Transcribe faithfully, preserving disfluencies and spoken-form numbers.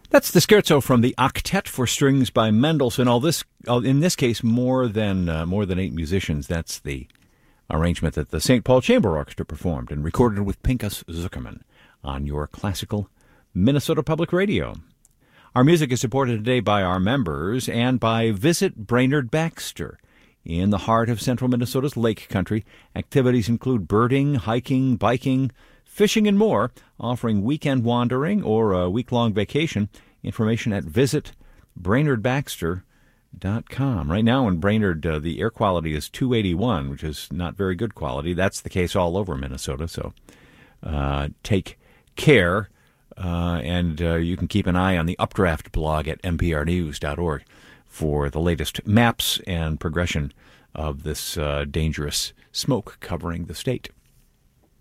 That's the scherzo from the Octet for Strings by Mendelssohn. All this, in this case, more than uh, more than eight musicians. That's the arrangement that the Saint Paul Chamber Orchestra performed and recorded with Pinchas Zuckerman on your classical Minnesota Public Radio. Our music is supported today by our members and by Visit Brainerd Baxter. In the heart of central Minnesota's lake country, activities include birding, hiking, biking, fishing, and more, offering weekend wandering or a week-long vacation. Information at visit brainerd baxter dot com. Right now in Brainerd, uh, the air quality is two eighty-one, which is not very good quality. That's the case all over Minnesota, so uh, take care, uh, and uh, you can keep an eye on the Updraft blog at n p r news dot org for the latest maps and progression of this uh, dangerous smoke covering the state.